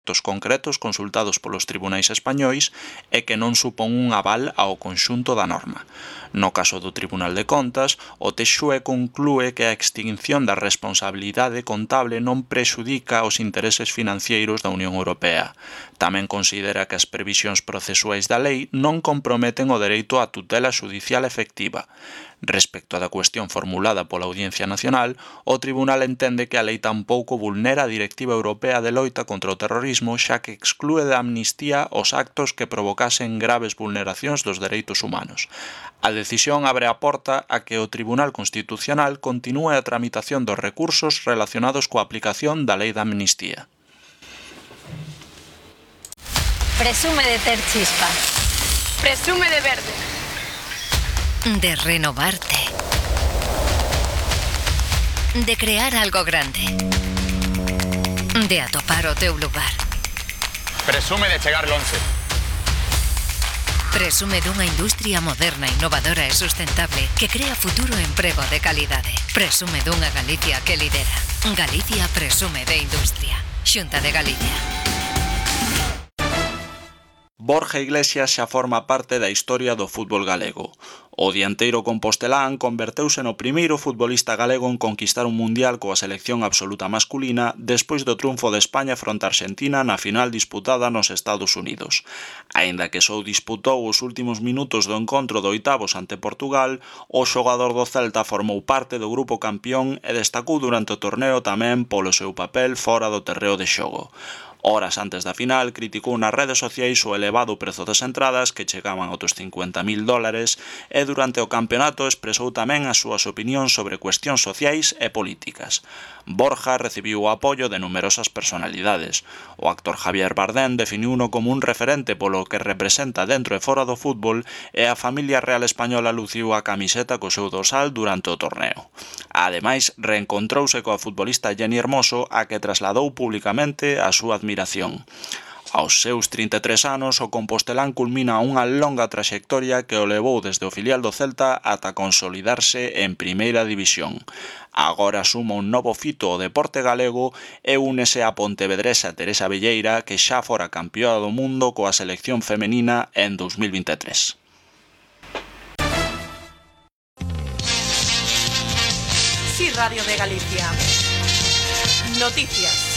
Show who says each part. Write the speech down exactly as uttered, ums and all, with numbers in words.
Speaker 1: concretos consultados polos tribunais españois e que non supón un aval ao conxunto da norma. No caso do Tribunal de Contas, o T X U E conclúe que a extinción da responsabilidade contable non prexudica os intereses financeiros da Unión Europea. Tamén considera que as previsións procesuais da lei non comprometen o dereito á tutela xudicial efectiva. Respecto da cuestión formulada pola Audiencia Nacional, o Tribunal entende que a lei tampouco vulnera a Directiva Europea de Loita contra o Terrorismo, xa que exclúe da amnistía os actos que provocasen graves vulneracións dos dereitos humanos. A decisión abre a porta a que o Tribunal Constitucional continúe a tramitación dos recursos relacionados coa aplicación da lei da amnistía.
Speaker 2: Presume de ter chispa.
Speaker 3: Presume de verde.
Speaker 2: De renovarte. De crear algo grande. De atopar o teu lugar.
Speaker 4: Presume de chegar lonxe.
Speaker 2: Presume dunha industria moderna, innovadora e sustentable que crea futuro e emprego de calidade. Presume dunha Galicia que lidera. Galicia presume de industria. Xunta de Galicia.
Speaker 1: Borja Iglesias xa forma parte da historia do fútbol galego. O dianteiro compostelán converteuse no primeiro futbolista galego en conquistar un mundial coa selección absoluta masculina despois do triunfo de España fronte a Argentina na final disputada nos Estados Unidos. Aínda que só disputou os últimos minutos do encontro de oitavos ante Portugal, o xogador do Celta formou parte do grupo campeón e destacou durante o torneo tamén polo seu papel fora do terreo de xogo. Horas antes da final, criticou nas redes sociais o elevado prezo das entradas, que chegaban a outros cincuenta mil dólares, e durante o campeonato expresou tamén as súas opinións sobre cuestións sociais e políticas. Borja recibiu o apoio de numerosas personalidades. O actor Javier Bardem definiuno como un referente polo que representa dentro e fora do fútbol, e a familia real española luciu a camiseta co seu dorsal durante o torneo. Ademais, reencontrouse coa futbolista Jenny Hermoso, a que trasladou publicamente a súa admiración. Aos seus trinta e tres anos, o compostelán culmina unha longa traxectoria que o levou desde o filial do Celta ata consolidarse en Primeira División. Agora suma un novo fito ao deporte galego e únese a pontevedresa Teresa Velleira, que xa fora campeoa do mundo coa selección femenina en dous mil vinte e tres.
Speaker 3: Sí, Radio de Galicia. Noticias.